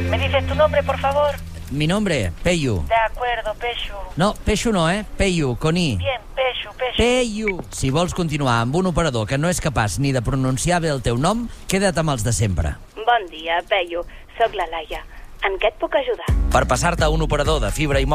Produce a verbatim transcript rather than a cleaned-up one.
¿Me dices tu nombre, por favor? Mi nombre, Peyu. De acuerdo, Peyu. No, Peixo no, eh? Peyu, con I. Bien, Peyu, Peyu. Peyu. Si vols continuar amb un operador que no és capaç ni de pronunciar bé el teu nom, queda't amb els de sempre. Bon dia, Peyu. Soc la Laia. En què et puc ajudar? Per passar-te a un operador de fibra i